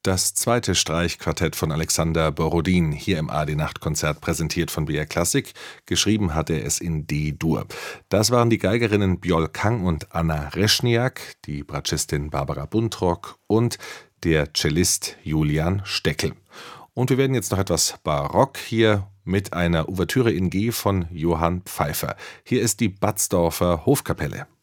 Das zweite Streichquartett von Alexander Borodin, hier im AD-Nachtkonzert, präsentiert von BR Klassik. Geschrieben hat er es in D-Dur. Das waren die Geigerinnen Bjol Kang und Anna Reschniak, die Bratschistin Barbara Buntrock und der Cellist Julian Steckel. Und wir werden jetzt noch etwas barock hier mit einer Ouvertüre in G von Johann Pfeiffer. Hier ist die Batzdorfer Hofkapelle.